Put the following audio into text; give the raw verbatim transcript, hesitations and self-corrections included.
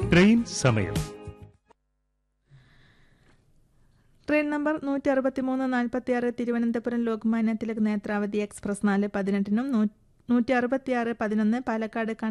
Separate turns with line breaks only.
Train സമയം.
Train number നൂറ്റി അറുപത്തി മൂന്ന് നാൽപ്പത്തി ആറ് തിരുവനന്തപുരം ലോക്മാന്യ തിലക് നേത്രാവതി എക്സ്പ്രസ് നാല് പതിനെട്ടിനും നൂറ്റി അറുപത്തിയാറ് പതിനൊന്ന് പാലക്കാട്